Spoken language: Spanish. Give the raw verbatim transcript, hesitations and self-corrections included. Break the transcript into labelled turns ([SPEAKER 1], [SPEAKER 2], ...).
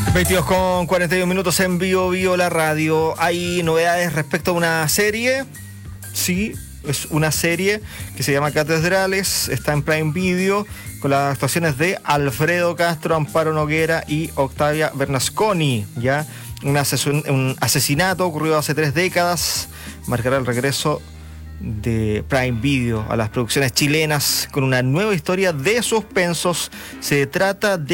[SPEAKER 1] veintidós con cuarenta y un minutos en Bio Bio la radio. Hay novedades respecto a una serie. Sí, es una serie que se llama Catedrales. Está en Prime Video con las actuaciones de Alfredo Castro, Amparo Noguera y Octavia Bernasconi. ¿Ya? Un, asesin- un asesinato ocurrido hace tres décadas. Marcará el regreso de Prime Video a las producciones chilenas con una nueva historia de suspensos. Se trata de